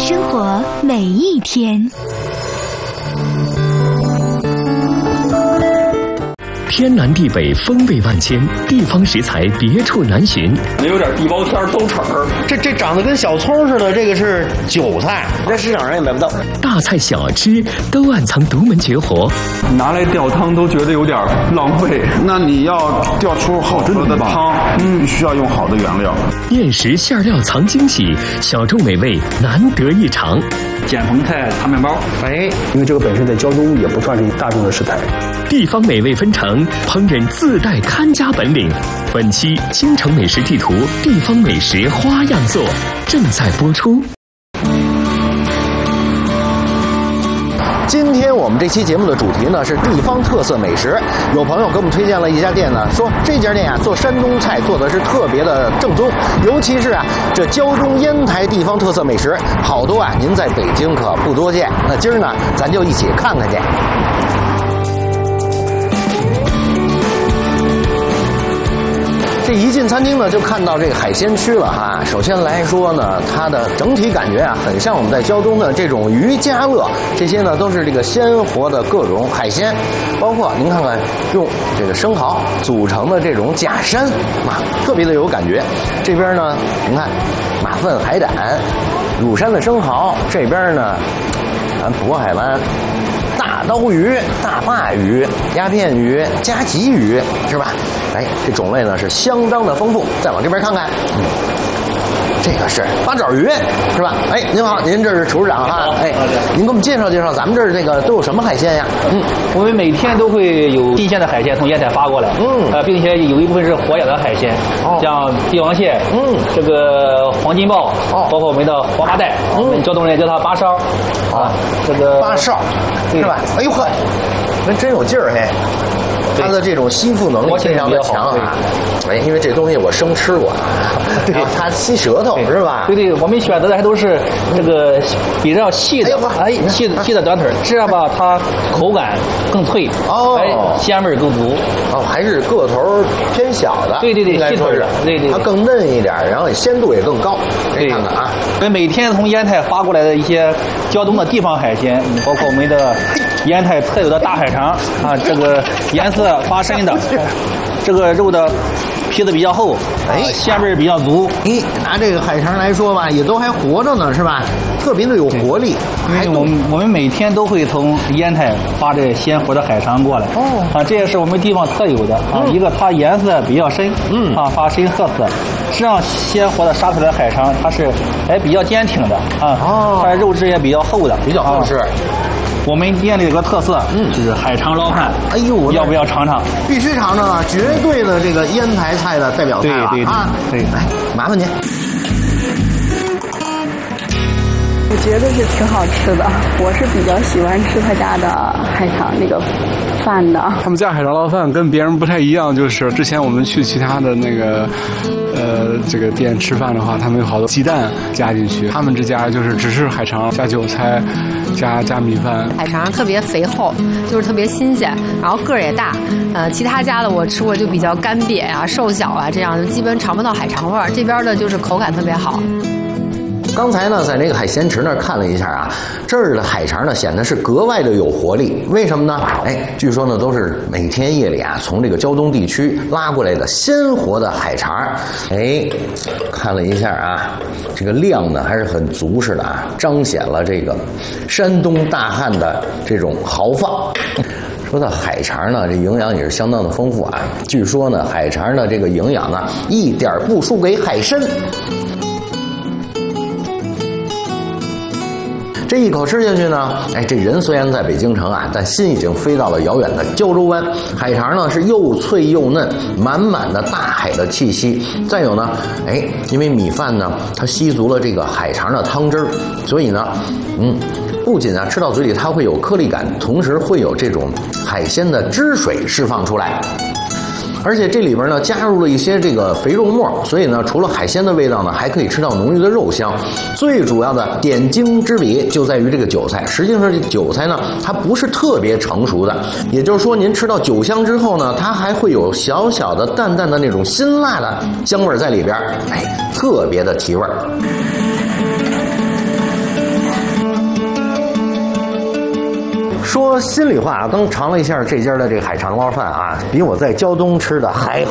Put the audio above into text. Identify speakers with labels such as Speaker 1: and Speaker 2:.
Speaker 1: 生活每一天。
Speaker 2: 天南地北，风味万千，地方食材别处难寻。
Speaker 3: 有点地包天豆豉儿，
Speaker 4: 这长得跟小葱似的，这个是韭菜，在市场上也买不到。
Speaker 2: 大菜小吃都暗藏独门绝活，
Speaker 3: 拿来吊汤都觉得有点浪费。
Speaker 5: 那你要吊出好喝的汤，必须要用好的原料。
Speaker 2: 宴食馅料藏惊喜，小众美味难得一尝。
Speaker 3: 碱红菜擦面包，
Speaker 6: 因为这个本身在胶东也不算是大众的食材。
Speaker 2: 地方美味纷呈，烹饪自带看家本领。本期京城美食地图地方美食花样做正在播出。
Speaker 4: 今天我们这期节目的主题呢是地方特色美食。有朋友给我们推荐了一家店呢，说这家店啊做山东菜做的是特别的正宗，尤其是啊这胶东烟台地方特色美食，好多啊您在北京可不多见。那今儿呢咱就一起看看去。这一进餐厅呢，就看到这个海鲜区了哈。首先来说呢，它的整体感觉啊，很像我们在胶东的这种渔家乐。这些呢都是这个鲜活的各种海鲜，包括您看看用这个生蚝组成的这种假山啊，特别的有感觉。这边呢，您看马粪海胆、乳山的生蚝，这边呢，咱渤海湾。大刀鱼、大鲅鱼、鸦片鱼、夹鲫鱼，是吧？哎，这种类呢是相当的丰富。再往这边看看，这个是八爪鱼，是吧？哎，您好，您这是厨师长哈。哎，您给我们介绍介绍，咱们这儿这个都有什么海鲜呀？
Speaker 7: 我们每天都会有新鲜的海鲜从烟台发过来，并且有一部分是活养的海鲜，像帝王蟹，这个黄金鲍，包括我们的黄花带，我们胶东人叫它八烧，这个
Speaker 4: 八烧，是吧？哎呦呵，那真有劲儿嘿！它的这种吸附能力非常的强啊！哎，因为这东西我生吃过，对，它吸舌头是吧？
Speaker 7: 对，我们选择的还都是这个比较细的，细的短腿，这样吧，它口感更脆，鲜味更足。
Speaker 4: 还是个头偏小的，
Speaker 7: 对，细腿的，对，
Speaker 4: 它更嫩一点，然后鲜度也更高。
Speaker 7: 对，
Speaker 4: 看看啊，
Speaker 7: 我们每天从烟台发过来的一些胶东的地方海鲜，包括我们的烟台特有的大海肠啊，这个颜色发深的，这个肉的皮子比较厚，鲜味比较足。
Speaker 4: 拿这个海肠来说吧，也都还活着呢，是吧？特别的有活力。
Speaker 7: 因为我们每天都会从烟台发这鲜活的海肠过来。这也是我们地方特有的啊。一个它颜色比较深，发深褐色。这样鲜活的杀出来的海肠，它是比较坚挺的啊。它肉质也比较厚的，
Speaker 4: 比较厚实。
Speaker 7: 我们店里有个特色，就是海肠捞饭。哎呦，要不要尝尝？
Speaker 4: 必须尝尝啊！绝对的这个烟台菜的代表菜了啊！对，来，麻烦您。
Speaker 8: 我觉得是挺好吃的，我是比较喜欢吃他家的海肠那个饭的。
Speaker 6: 他们家海肠捞饭跟别人不太一样，就是之前我们去其他的那个这个店吃饭的话，他们有好多鸡蛋加进去，他们这家就是只是海肠加韭菜加米饭。
Speaker 9: 海肠特别肥厚，就是特别新鲜，然后个儿也大。其他家的我吃过就比较干瘪啊、瘦小啊，这样基本尝不到海肠味儿。这边的就是口感特别好。
Speaker 4: 刚才呢，在这个海鲜池那儿看了一下啊，这儿的海肠呢显得是格外的有活力。为什么呢？据说呢都是每天夜里啊从这个胶东地区拉过来的鲜活的海肠。看了一下啊，这个量呢还是很足实的啊，彰显了这个山东大汉的这种豪放。说到海肠呢，这营养也是相当的丰富啊。据说呢，海肠的这个营养呢一点不输给海参。这一口吃下去呢，这人虽然在北京城啊，但心已经飞到了遥远的胶州湾。海肠呢是又脆又嫩，满满的大海的气息。再有呢，因为米饭呢它吸足了这个海肠的汤汁儿，所以呢，不仅啊吃到嘴里它会有颗粒感，同时会有这种海鲜的汁水释放出来。而且这里边呢加入了一些这个肥肉末，所以呢除了海鲜的味道呢，还可以吃到浓郁的肉香。最主要的点睛之笔就在于这个韭菜，实际上这韭菜呢它不是特别成熟的，也就是说您吃到酒香之后呢，它还会有小小的淡淡的那种辛辣的香味在里边，特别的提味。 说心里话啊，刚尝了一下这家的这个海肠捞饭啊，比我在胶东吃的还